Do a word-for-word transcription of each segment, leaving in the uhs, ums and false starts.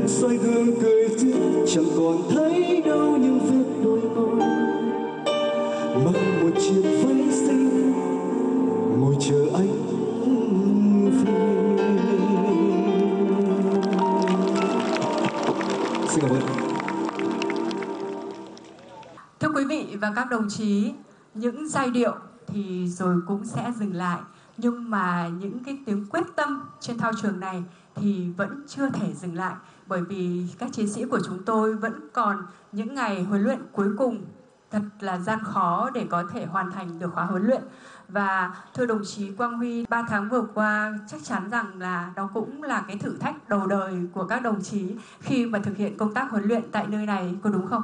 soi gương cười tươi chẳng còn thấy đâu những vết đôi môi, mang một chiếc váy xinh ngồi chờ anh về. Xin cảm ơn. Thưa quý vị và các đồng chí, những giai điệu thì rồi cũng sẽ dừng lại, nhưng mà những cái tiếng quyết tâm trên thao trường này thì vẫn chưa thể dừng lại, bởi vì các chiến sĩ của chúng tôi vẫn còn những ngày huấn luyện cuối cùng thật là gian khó để có thể hoàn thành được khóa huấn luyện. Và thưa đồng chí Quang Huy, ba tháng vừa qua chắc chắn rằng là đó cũng là cái thử thách đầu đời của các đồng chí khi mà thực hiện công tác huấn luyện tại nơi này, có đúng không?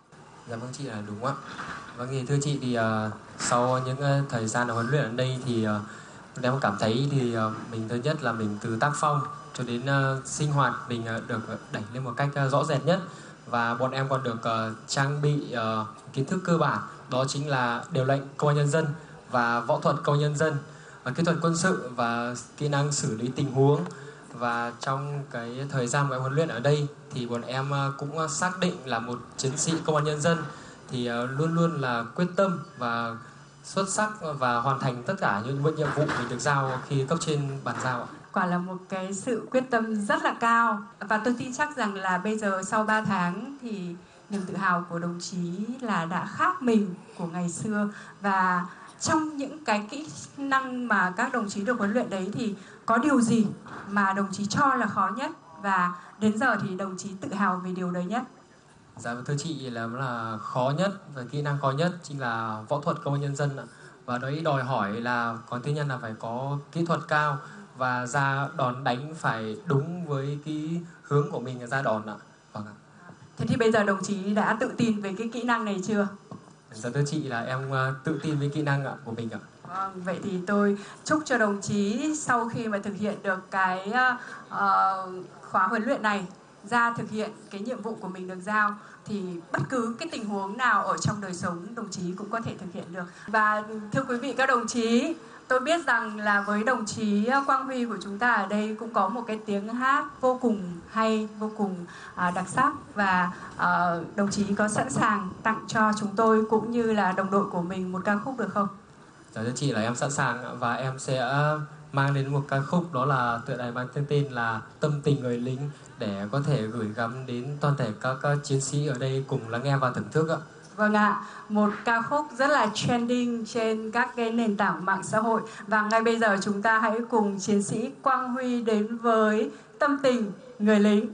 Dạ vâng chị, là đúng ạ. Vâng thì thưa chị, thì uh, sau những uh, thời gian huấn luyện ở đây thì uh, em cảm thấy thì uh, mình thứ nhất là mình từ tác phong cho đến uh, sinh hoạt mình uh, được đẩy lên một cách uh, rõ rệt nhất, và bọn em còn được uh, trang bị uh, kiến thức cơ bản, đó chính là điều lệnh công an nhân dân và võ thuật công an nhân dân, và kỹ thuật quân sự và kỹ năng xử lý tình huống. Và trong cái thời gian mà em huấn luyện ở đây thì bọn em cũng xác định là một chiến sĩ công an nhân dân thì luôn luôn là quyết tâm và xuất sắc và hoàn thành tất cả những nhiệm vụ mình được giao khi cấp trên bàn giao ạ. Quả là một cái sự quyết tâm rất là cao, và tôi tin chắc rằng là bây giờ sau ba tháng thì niềm tự hào của đồng chí là đã khác mình của ngày xưa. Và trong những cái kỹ năng mà các đồng chí được huấn luyện đấy thì có điều gì mà đồng chí cho là khó nhất và đến giờ thì đồng chí tự hào về điều đấy nhất? Dạ thưa chị, là là khó nhất và kỹ năng khó nhất chính là võ thuật công an nhân dân ạ. Và đấy đòi hỏi là có tư nhân là phải có kỹ thuật cao và ra đòn đánh phải đúng với cái hướng của mình ra đòn ạ. Vâng ạ. Thế thì bây giờ đồng chí đã tự tin về cái kỹ năng này chưa? Dạ thưa chị, là em tự tin với kỹ năng ạ của mình ạ. Vâng, vậy thì tôi chúc cho đồng chí sau khi mà thực hiện được cái uh, khóa huấn luyện này, ra thực hiện cái nhiệm vụ của mình được giao, thì bất cứ cái tình huống nào ở trong đời sống đồng chí cũng có thể thực hiện được. Và thưa quý vị các đồng chí, tôi biết rằng là với đồng chí Quang Huy của chúng ta ở đây cũng có một cái tiếng hát vô cùng hay, vô cùng uh, đặc sắc, và uh, đồng chí có sẵn sàng tặng cho chúng tôi cũng như là đồng đội của mình một ca khúc được không? Dạ thưa chị, là em sẵn sàng, và em sẽ mang đến một ca khúc đó là tựa đề mang tên là Tâm Tình Người Lính, để có thể gửi gắm đến toàn thể các, các chiến sĩ ở đây cùng lắng nghe và thưởng thức ạ. Vâng ạ, một ca khúc rất là trending trên các cái nền tảng mạng xã hội. Và ngay bây giờ chúng ta hãy cùng chiến sĩ Quang Huy đến với Tâm Tình Người Lính.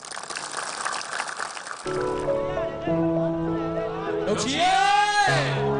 Đồng chí ơi!